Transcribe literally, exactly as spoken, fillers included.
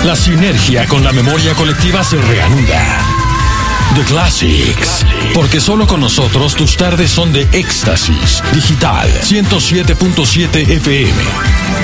La sinergia con la memoria colectiva se reanuda. The Classics. Porque solo con nosotros tus tardes son de éxtasis. Digital ciento siete punto siete F M.